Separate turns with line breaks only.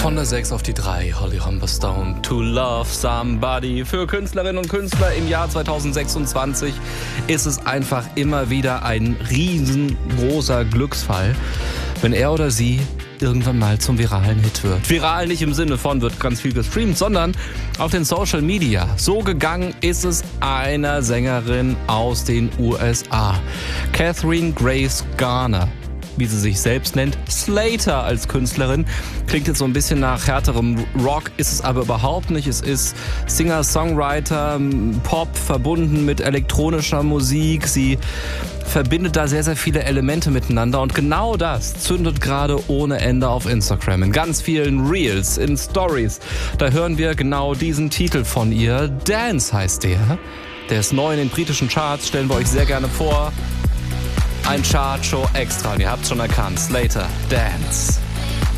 Von der 6 auf die 3, Holly Humberstone, To Love Somebody. Für Künstlerinnen und Künstler im Jahr 2026 ist es einfach immer wieder ein riesengroßer Glücksfall, wenn er oder sie irgendwann mal zum viralen Hit wird. Viral nicht im Sinne von wird ganz viel gestreamt, sondern auf den Social Media. So gegangen ist es einer Sängerin aus den USA. Catherine Grace Garner, wie sie sich selbst nennt, Slater als Künstlerin. Klingt jetzt so ein bisschen nach härterem Rock, ist es aber überhaupt nicht. Es ist Singer-Songwriter, Pop verbunden mit elektronischer Musik. Sie verbindet da sehr, sehr viele Elemente miteinander und genau das zündet gerade ohne Ende auf Instagram. In ganz vielen Reels, in Stories. Da hören wir genau diesen Titel von ihr. Dance heißt der. Der ist neu in den britischen Charts, stellen wir euch sehr gerne vor. Ein Chartshow extra, und ihr habt schon erkannt, Slater, Dance.